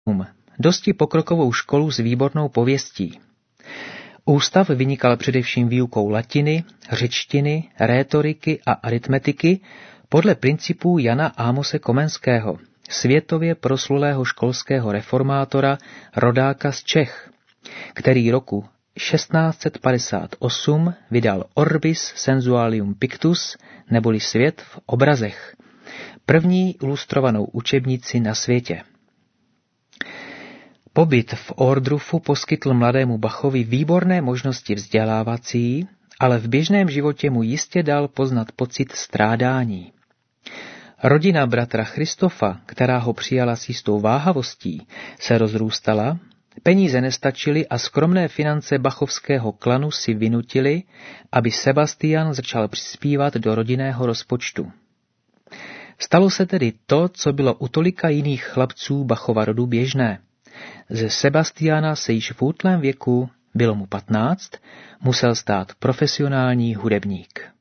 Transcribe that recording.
dosti pokrokovou školu s výbornou pověstí. Ústav vynikal především výukou latiny, řečtiny, rétoriky a aritmetiky podle principů Jana Ámose Komenského, světově proslulého školského reformátora, rodáka z Čech, který roku 1658 vydal Orbis Sensualium Pictus, neboli Svět v obrazech, první ilustrovanou učebnici na světě. Pobyt v Ohrdrufu poskytl mladému Bachovi výborné možnosti vzdělávací, ale v běžném životě mu jistě dal poznat pocit strádání. Rodina bratra Christofa, která ho přijala s jistou váhavostí, se rozrůstala, peníze nestačily a skromné finance bachovského klanu si vynutili, aby Sebastian začal přispívat do rodinného rozpočtu. Stalo se tedy to, co bylo u tolika jiných chlapců Bachova rodu běžné. Ze Sebastiana se již v útlém věku, bylo mu 15, musel stát profesionální hudebník.